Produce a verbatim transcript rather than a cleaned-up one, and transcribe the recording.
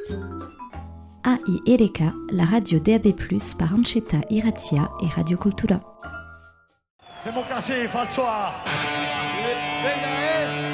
A I Ereka, la radio D A B plus, par Ancheta Iratia et Radio Cultura. Democrazie faltsoa! Venga, eh!